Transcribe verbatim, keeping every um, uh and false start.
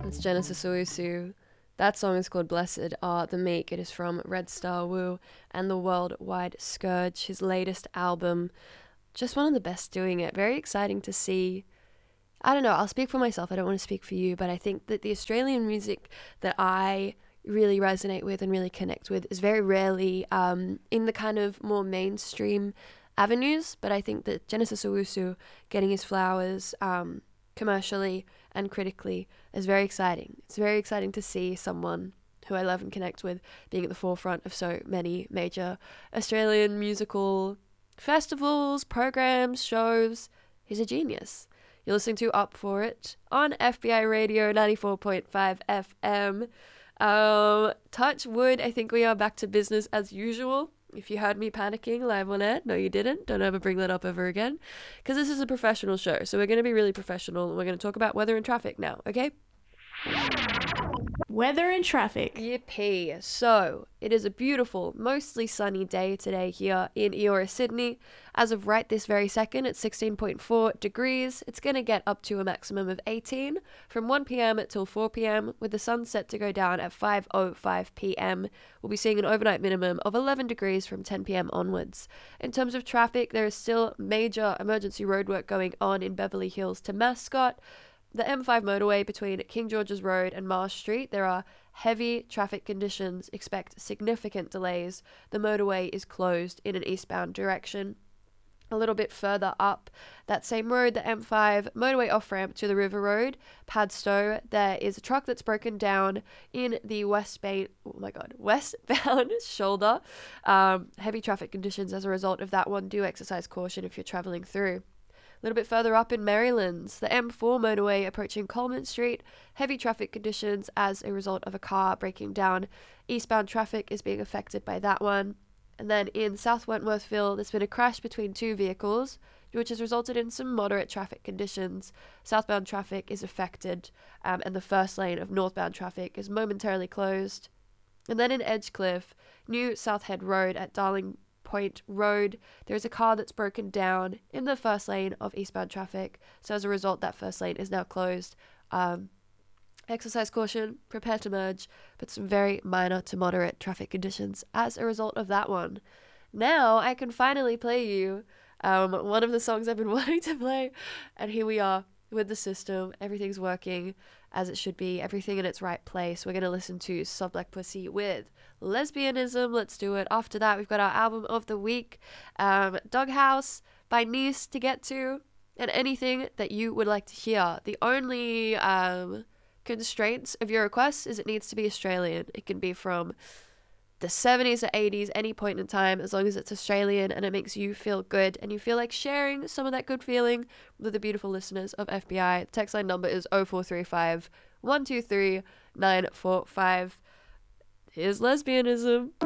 That's Genesis Owusu. That song is called Blessed Are the Meek. It is from Red Star Wu and the Worldwide Scourge, his latest album. Just one of the best doing it. Very exciting to see. I don't know, I'll speak for myself. I don't want to speak for you, but I think that the Australian music that I really resonate with and really connect with is very rarely um, in the kind of more mainstream avenues. But I think that Genesis Owusu getting his flowers um, commercially and critically is very exciting. It's very exciting to see someone who I love and connect with being at the forefront of so many major Australian musical festivals, programs, shows. He's a genius. You're listening to Up For It on F B I Radio ninety-four point five F M. Um, touch wood, I think we are back to business as usual. If you heard me panicking live on air, no you didn't. Don't ever bring that up ever again. Because this is a professional show, so we're going to be really professional. And we're going to talk about weather and traffic now, okay? Weather and traffic. Yippee. So, it is a beautiful, mostly sunny day today here in Eora, Sydney. As of right this very second, it's sixteen point four degrees. It's going to get up to a maximum of eighteen from one p.m. till four p.m. with the sun set to go down at five oh five p.m. We'll be seeing an overnight minimum of eleven degrees from ten p.m. onwards. In terms of traffic, there is still major emergency roadwork going on in Beverly Hills to Mascot. The M five motorway between King George's Road and Marsh Street, there are heavy traffic conditions. Expect significant delays. The motorway is closed in an eastbound direction. A little bit further up that same road, the M five motorway off-ramp to the River Road, Padstow, there is a truck that's broken down in the westbound, oh my god, westbound shoulder. Um, heavy traffic conditions as a result of that one. Do exercise caution if you're traveling through. A little bit further up in Marylands, the M four motorway approaching Coleman Street, heavy traffic conditions as a result of a car breaking down. Eastbound traffic is being affected by that one. And then in South Wentworthville, there's been a crash between two vehicles, which has resulted in some moderate traffic conditions. Southbound traffic is affected, um, and the first lane of northbound traffic is momentarily closed. And then in Edgecliff, New South Head Road at Darling Point Road, there's a car that's broken down in the first lane of eastbound traffic. So as a result, that first lane is now closed. Um, exercise caution, prepare to merge, but some very minor to moderate traffic conditions as a result of that one. Now I can finally play you um, one of the songs I've been wanting to play, and here we are with the system. Everything's working as it should be, everything in its right place. We're going to listen to Soft Black Pussy with Lesbianism. Let's do it. After that, we've got our album of the week, um, Doghouse by Nice to get to, and anything that you would like to hear. The only um, constraints of your requests is it needs to be Australian. It can be from the seventies or eighties, any point in time, as long as it's Australian and it makes you feel good and you feel like sharing some of that good feeling with the beautiful listeners of F B I. The text line number is oh four three five, one two three, nine four five. Here's Lesbianism.